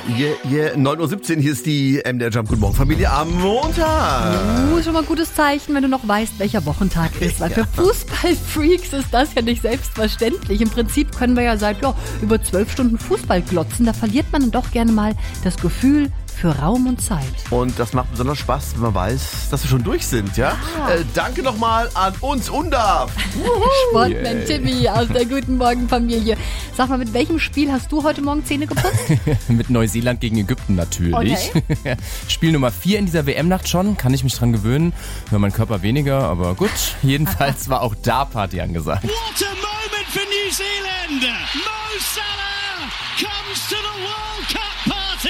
Yeah, 9.17 Uhr, hier ist die MDR Jump. Guten Morgen, Familie, am Montag. Schon mal ein gutes Zeichen, wenn du noch weißt, welcher Wochentag ist. Weil für Fußballfreaks ist das ja nicht selbstverständlich. Im Prinzip können wir ja seit über 12 Stunden Fußball glotzen. Da verliert man dann doch gerne mal das Gefühl für Raum und Zeit. Und das macht besonders Spaß, wenn man weiß, dass wir schon durch sind, ja? Danke nochmal an uns Undaf. Sportman Timmy aus der Guten Morgen Familie. Sag mal, mit welchem Spiel hast du heute Morgen Zähne geputzt? Mit Neuseeland gegen Ägypten natürlich. Okay. Spiel Nummer 4 in dieser WM-Nacht schon, kann ich mich dran gewöhnen. Ja, mein Körper weniger, aber gut. Jedenfalls war auch da Party angesagt. What a moment for New Zealand! Mo Salah comes to the World Cup party!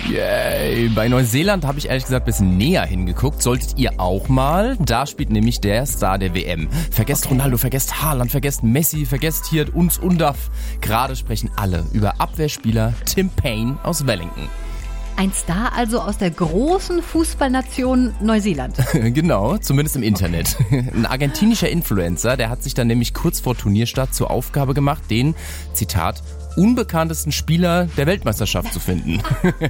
Yay. Bei Neuseeland habe ich ehrlich gesagt ein bisschen näher hingeguckt. Solltet ihr auch mal. Da spielt nämlich der Star der WM. Vergesst Ronaldo, vergesst Haaland, vergesst Messi, vergesst hier uns Undaf. Gerade sprechen alle über Abwehrspieler Tim Payne aus Wellington. Ein Star also aus der großen Fußballnation Neuseeland. Genau, zumindest im Internet. Ein argentinischer Influencer, der hat sich dann nämlich kurz vor Turnierstart zur Aufgabe gemacht, den, Zitat, unbekanntesten Spieler der Weltmeisterschaft zu finden.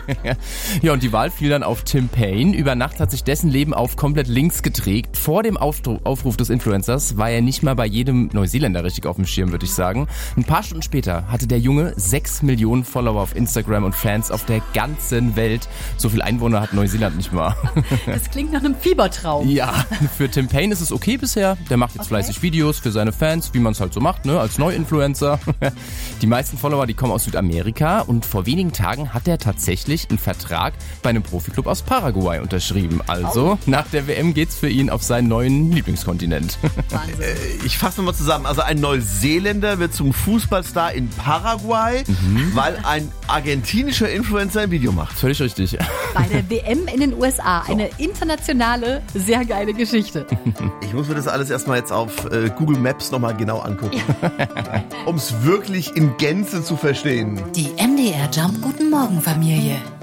Ja, und die Wahl fiel dann auf Tim Payne. Über Nacht hat sich dessen Leben auf komplett links gedreht. Vor dem Aufruf des Influencers war er nicht mal bei jedem Neuseeländer richtig auf dem Schirm, würde ich sagen. Ein paar Stunden später hatte der Junge 6 Millionen Follower auf Instagram und Fans auf der ganzen Welt. So viel Einwohner hat Neuseeland nicht mal. Das klingt nach einem Fiebertraum. Ja, für Tim Payne ist es okay bisher. Der macht jetzt fleißig Videos für seine Fans, wie man es halt so macht, ne, als Neuinfluencer. Die meisten Follower, die kommen aus Südamerika, und vor wenigen Tagen hat er tatsächlich einen Vertrag bei einem Profiklub aus Paraguay unterschrieben. Also, nach der WM geht's für ihn auf seinen neuen Lieblingskontinent. Wahnsinn. Ich fasse nochmal zusammen. Also ein Neuseeländer wird zum Fußballstar in Paraguay, weil ein argentinischer Influencer ein Video macht. Völlig richtig. Bei der WM in den USA. Eine internationale, sehr geile Geschichte. Ich muss mir das alles erstmal jetzt auf Google Maps nochmal genau angucken. Um es wirklich in Gänze zu verstehen. Die MDR Jump Guten Morgen Familie.